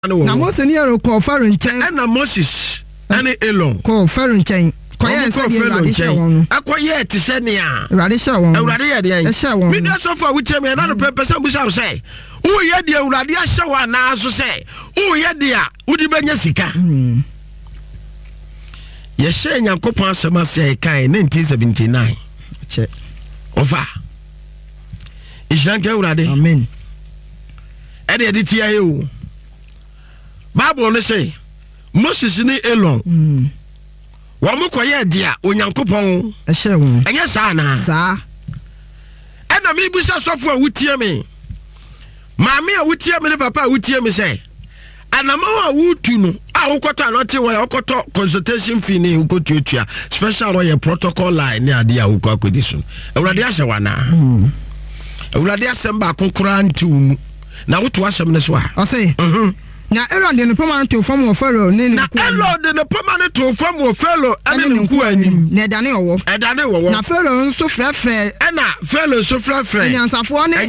na Moses ni ero ko Pharaoh nchen na Moses ene Elon ko Pharaoh nchen ko ye se Awurade hye won akoye te se ne a Awurade hye won Awurade ye de hye won me dey so for we tell me na no pepesa bu say wo ye de Awurade hye wa na so say wo ye de a wudi benya sika ye hye Nyankopon asema se kai 1979 che over Ishanke Awurade amen ede tia ye o Bible no say Moses ni Elon wa mo koye dia Onyankopon hye won enye sa na sa ena me busa sofo a wutie me maame a wutie me ne papa a wutie me say anama a wutu no a wokoto anote wo ya wokoto consultation fee ne wokotuatua special royal protocol line ne ade a wokakodi so Awurade ahye wana Awurade asemba konkora ntiwu na woto asem ne so a o say na Aaron de no permanent to form of Pharaoh ne na Aaron de no permanent to form of Pharaoh ene nku anim na edane wo na Pharaoh nso frefre ena Pharaoh so frefre enyansafo ne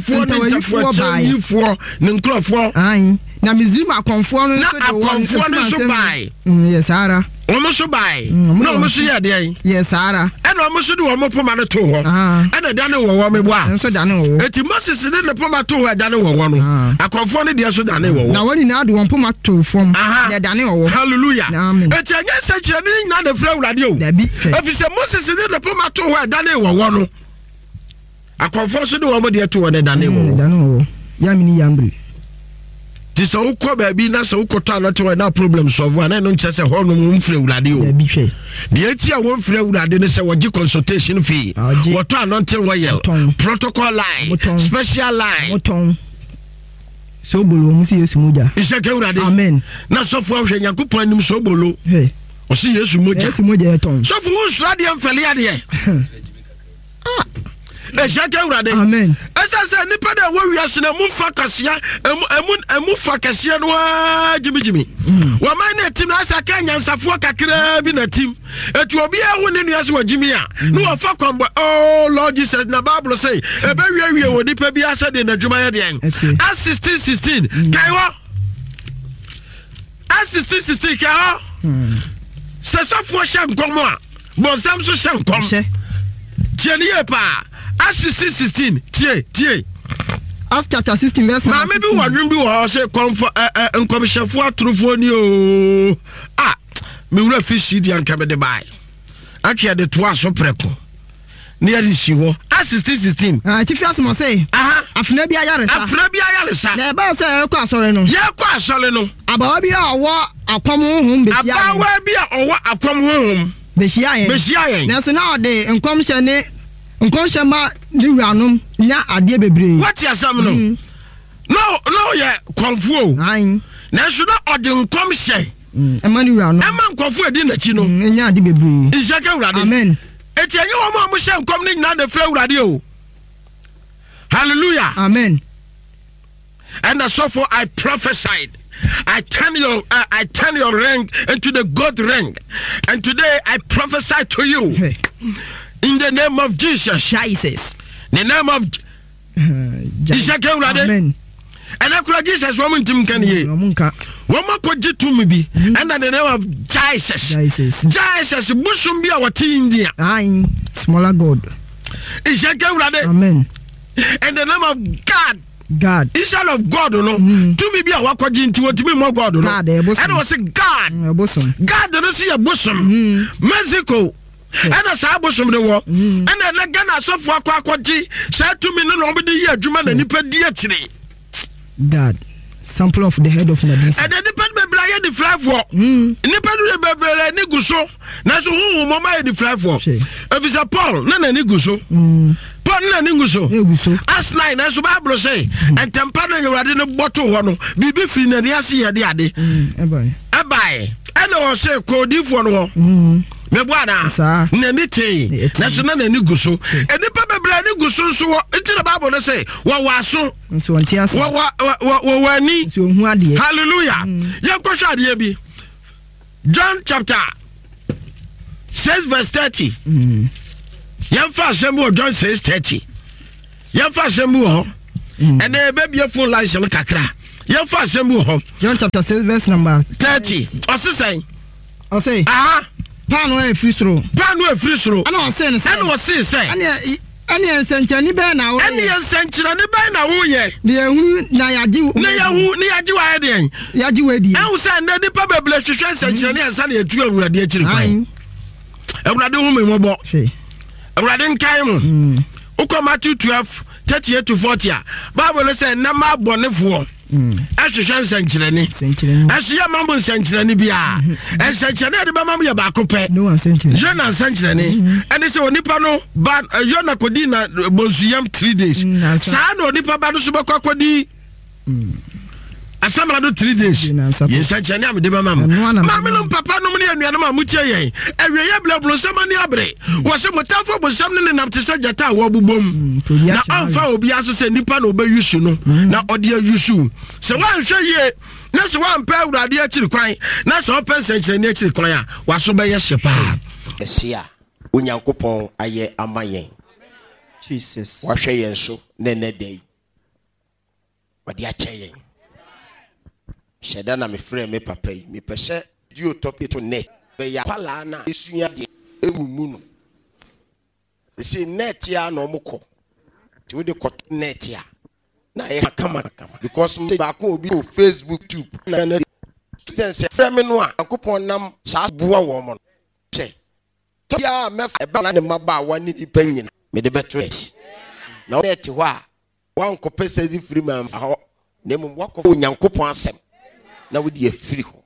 ntafo ne nkrofo ai na Misrim akonfo no so de akonfo no so bai yes ara omo so bai na omo so ye de yes ara ena omo so de omo permanent to ho ena dane wo me bo a nso dane wo eti Moses de ne permanent to ho dane wo no akonfo no de so dane wo na woni na de won permanent to form de dane wo hallelujah amen eti anya se kire ni na de fra Awurade o dabi efise Moses de ne permanent to ho dane wo no akonfo so de wo de to wo ne dane wo ya mini yambre ti so ukọ baabi na so ukọta na to na problem solve na no nche se ho no mfre Awurade o dabi hwe de ati a wo mfre Awurade ne se wogi consultation fee woto anointing royal protocol line special line moton so bolo mu si Yesu moja Iseke Awurade amen na so fo hwe Nyankopon anim so bolo o si Yesu moja eton so fo wo sura de mfele ade Iseke Awurade amen esa nipa da wo wiase na mu fa kasia emu fa kasia no jimijimi wa man na tim na asa kan nyansafo kakra bi na tim etu obi ehu ne nuase wa jimi a no wa fa kwambo oh Lord Jesus na Bible say e be wie wo nipa bi asa de na dwuma ye de en as 16 kaiwo as 16 kaiwo se safo sha nkomo a bonsam so sha nkom tieni ye pa as 16 tie Acts chapter 16 verse 9. Na maybe wadwin bi wo say nkomshefo atrofo ni o me wura fishi di anka me de bai atwe de to aso preko ne ya di siwo as 16 tifi asmo say afna bi ayaresa na ba say ekọ asore no ye kọ asore no abawa bi a owo akwam honhom be sia abawa bi a owo akwam honhom be sia yen na so na ode nkomhye ne nkonshema ni wuranom nya ade bebre what you say no ye konfuo ai na so na ode nkomhye emani wuranom ema nkonfuo edi na chi no nya ade bebre Iseke Awurade amen eti enye wo mo hye nkom ni nyina na fra Awurade o hallelujah amen and so for I prophesied I turn your ring into the God ring, and today I prophesy to you in the name of Jesus. The name of Iseke Awurade. Amen. And akura Jesus woman tim kan ye. Woman ko jitu mi bi. And the name of Jesus. Jesus busum bi a wati India. Aye, smaller God. Iseke Awurade. Amen. And the name of God. Instead of God, no. To me be a wakwaji into what me more God, no. And it was a God. God don't see a bosom. Mexico. And a sabosom the war. And then again, I saw for wakwaji. Said to me, no, nobody here, Juman and Nipper dear today. God. Sample of the head of Medusa. And then the pen be Brian the fly for. Nipper be Niguso. Naso who mama the fly for. If it's a Paul, none of Niguso. Paul and Niguso. As 9 as Bible say, and Tampana you are in a bottle one. Bibi free and Yasi at the Ade. Abai. And I say, Cody for no. Mebuana, Nanite, National Niguso. And the Papa Brand Niguso, so into the Bible say, what was so? So, what need you? Hallelujah. Yankosha, Yabi. John chapter 6, verse 30. Yamfa Samuel John says 30. Yamfa Samuel, and a baby full license kakra. Your first symbol. John chapter 6 verse number 30. Say. Pano e free throw. Pano e free throw. Ano say say. Ano say. Ani ensenchani be na wo. Ani ensenchani be na wo ye. De ehunu na yaji. Na yaji wa de. Yaji we di. E wo say na de pa beble hwehwe ensenchani ansa na etu awurade a chiri kwan. Awurade hu me mobo. Awurade nkai mu. Matthew 12:38 to 40. Bible say na ma bonefo. Ahwehwe ensenchani. Ahwehwe mambo ensenchani bia. Ensenchani de ba mambo ya ba kopɛ. No ensenchani. Jona ensenchani. And say onipa no ba Jona kodi na bonsuyam 3 days. Saa no onipa ba do so be kwakodi. Asamra do 3 days. Ensenchani am de ba mambo. Mamma no papa no ne anuanom amutie yen. Awiye blablo samani abre. Wo se motafo bosam ne nam te se jata wo bubom. Na amfa obi aso se nipa no be yusu no. Na ode yusu. Se wan hwe ye na se wan pa awurade akiri kwan na se open ensenchani akiri kwan a waso be ye hyepa. Esia onyankopon aye amayen. Jesus. Wa hwe yen so ne dai. Wadi ache yen. Sheda na me frɛ me papa yi me pɛsɛ dio topic to net be ya pala na esua de ewumu no se net ya na omukɔ ti we de kɔ net ya na ye kama because me ba ko obi o Facebook tube na na students frɛ me no a akopɔn nam saa boa wo mo sɛ to ya me fa ba na ne maba wa ni di panyina me de beto net na net hɔ a wan ko pɛsɛ di free man fa hɔ na mum wakɔ onyankopɔn asɛm na we dey free ho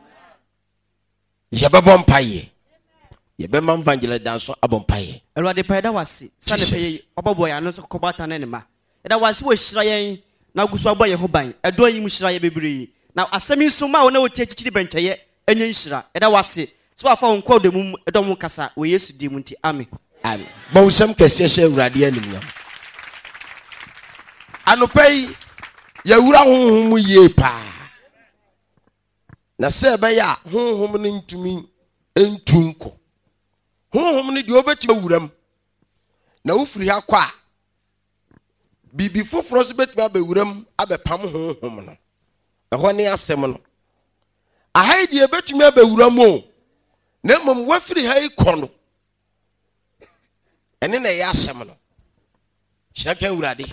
ye bebo mpaye ye be man evangel danso abompaye Elwade paida wase sane peye obobo ya no so kobata ne ma eda wase wo hira yen na gusu abo ye ho ban edo yi mu hira ye bebre na asemi so ma wo na wo tiachiri bencheye enye hira eda wase so afa won kwa odemu edo mu kasa wo Yesu di mu nti amen amen bo sem kese hye urade anim anopai ya wura honhom mu ye pa na se be ya honhom ne ntumi entunko honhom ne de obeti wuram na ufiri ha kwa bibi foforo so beti ba wuram abepam honhom no ehɔ ne asɛm no ahai de betumi abewuram o na mmom wafiri ha ikɔ no ene na ya asɛm no hyɛka wurade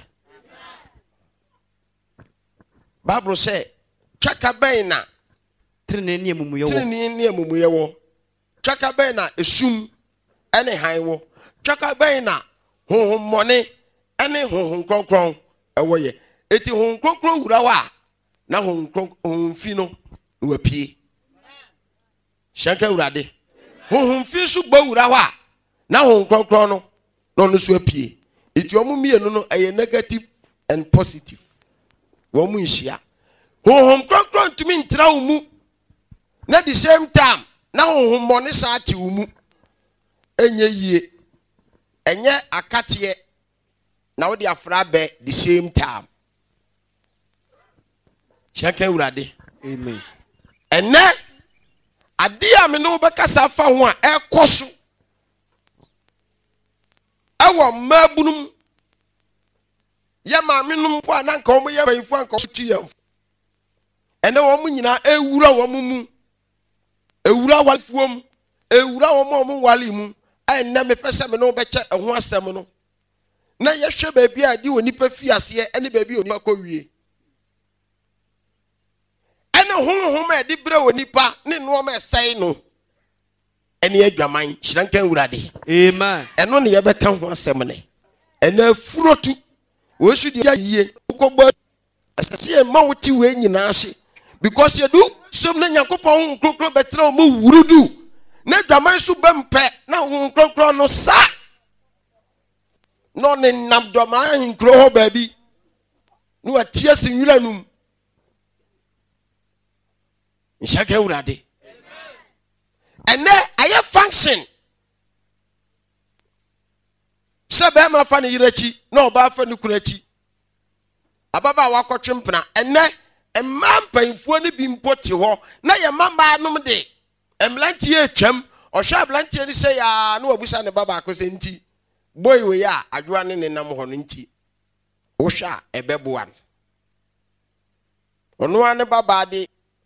Bible say twaka bɛn na trene ne amumuye wo twaka bɛn na esum ene han wo twaka bɛn na honhom mɔne ene honhom kronkron ɛwɔ ye eti honhom kronkron wura wa na honhom fi no wa pie hyɛka wurade honhom fi so gba wura wa na honhom kronkron no so apie eti omu mienu no ɛyɛ negative and positive wo mu nhia honhom kronkron tumi ntra wo mu na the same time na honhom mɔne sa ati wo mu enye yie enye akatie na wo de afra be the same time hyɛka wurade amen ene ade a me no be kasa fa ho a ekoso ewo mabunum ya ma menum po ananka o mo ya bayifu anka o tu yam ene wo mu nyina ewura wo mu ewura walfuom ewura wo mo wali mu ene me pese me no be che ho asem no na ye hwe ba bia di oni pa fi ase ene ba bia oni akọ wie ene honhom e di bre oni pa ne no ma esai no ene adwaman hyirankan wurade amen eno ne ye be kan ho asem ne ene afurotu we should ye ukogbo asase ma wuti we nyina ase because you do some na yakopon krokro betra mo wurudu na dwaman so bempe na won krokro no sa no ne nam dwaman hinkro ho baabi no atia senwuranum nshaka urade ene aye function sebe ma fa ne yirachi na oba fa ne kurachi ababa wakotwempena ene emma mpanfo ne bi mpoti ho na ye mama anom de emlantie atwam ohwe ablantie ni se ya na wabusa ne baba akose nti boy we ya adwoa ne nam ho no nti wo hwa ebeboa ɔno ane baba de